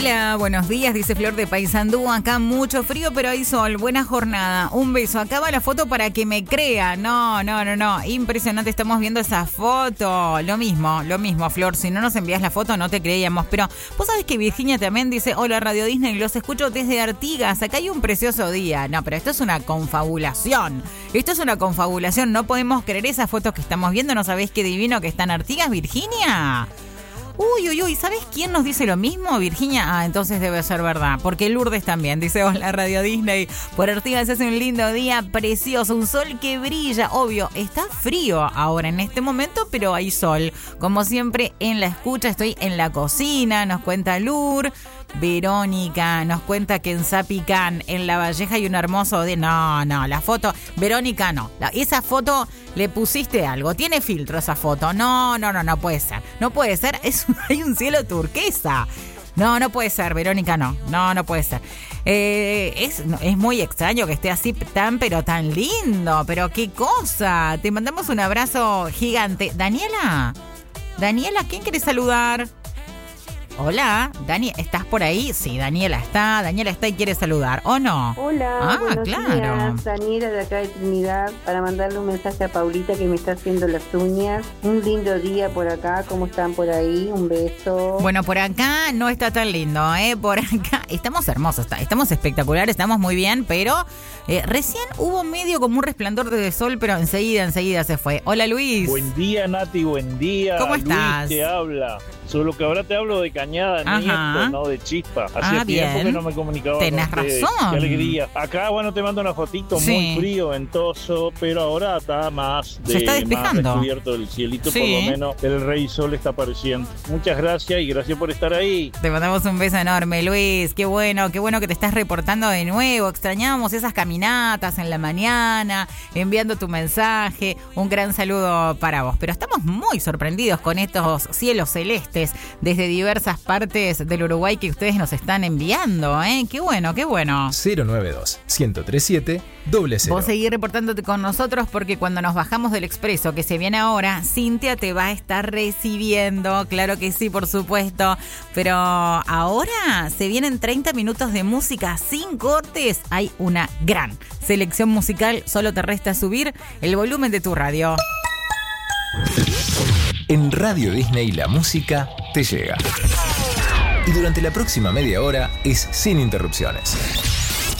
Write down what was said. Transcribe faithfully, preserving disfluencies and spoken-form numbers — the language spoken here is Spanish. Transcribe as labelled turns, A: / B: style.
A: Hola, buenos días, dice Flor de Paysandú. Acá mucho frío, pero hay sol. Buena jornada. Un beso. Acá va la foto para que me crea. No, no, no, no. Impresionante. Estamos viendo esa foto. Lo mismo, lo mismo, Flor. Si no nos envías la foto, no te creíamos. Pero vos sabés que Virginia también dice: hola, Radio Disney, los escucho desde Artigas. Acá hay un precioso día. No, pero esto es una confabulación. Esto es una confabulación. No podemos creer esas fotos que estamos viendo. ¿No sabés qué divino que está en Artigas, Virginia? Uy, uy, uy, ¿sabes quién nos dice lo mismo, Virginia? Ah, entonces debe ser verdad, porque Lourdes también dice: hola, Radio Disney, por Artigas hace un lindo día, precioso, un sol que brilla, obvio, está frío ahora en este momento, pero hay sol. Como siempre, en la escucha, estoy en la cocina, nos cuenta Lur. Verónica nos cuenta que en Zapicán, en La Valleja, hay un hermoso de... No, no, la foto... Verónica, no. La, esa foto le pusiste algo. Tiene filtro esa foto. No, no, no, no puede ser. No puede ser. Es, hay un cielo turquesa. No, no puede ser, Verónica, no. No, no puede ser. Eh, es, es muy extraño que esté así tan, pero tan lindo. Pero qué cosa. Te mandamos un abrazo gigante. Daniela. Daniela, ¿quién querés saludar? Hola, Dani, ¿estás por ahí? Sí, Daniela está, Daniela está y quiere saludar, ¿o no?
B: Hola,
A: ah,
B: buenos
A: claro.
B: días, Daniela de acá de Trinidad, para mandarle un mensaje a Paulita que me está haciendo las uñas. Un lindo día por acá, ¿cómo están por ahí? Un beso.
A: Bueno, por acá no está tan lindo, ¿eh? Por acá estamos hermosos, estamos espectaculares, estamos muy bien, pero eh, recién hubo medio como un resplandor de sol, pero enseguida, enseguida se fue. Hola, Luis.
C: Buen día, Nati, buen día.
A: ¿Cómo
C: Luis
A: estás?
C: Te habla. Solo que ahora te hablo de Cañada,
A: Ajá.
C: Nieto, no de Chispa. Hacía
A: Ah,
C: tiempo
A: bien.
C: que no me comunicaba
A: Tenés
C: con ustedes.
A: razón.
C: Qué alegría. Acá, bueno, te mando una fotito,
A: Sí.
C: muy frío, ventoso, pero ahora está más de,
A: Se está despejando.
C: más descubierto el cielito,
A: Sí.
C: por lo menos el rey sol está apareciendo. Muchas gracias y gracias por estar ahí.
A: Te mandamos un beso enorme, Luis. Qué bueno, qué bueno que te estás reportando de nuevo. Extrañábamos esas caminatas en la mañana, enviando tu mensaje. Un gran saludo para vos. Pero estamos muy sorprendidos con estos cielos celestes desde diversas partes del Uruguay que ustedes nos están enviando, ¿eh? Qué bueno, qué bueno.
D: cero nueve dos, uno cero tres siete, cero cero.
A: Vos seguís reportándote con nosotros porque cuando nos bajamos del expreso que se viene ahora, Cintia te va a estar recibiendo, claro que sí, por supuesto, pero ahora se vienen treinta minutos de música sin cortes, hay una gran selección musical, solo te resta subir el volumen de tu radio.
D: En Radio Disney la música te llega. Y durante la próxima media hora es sin interrupciones.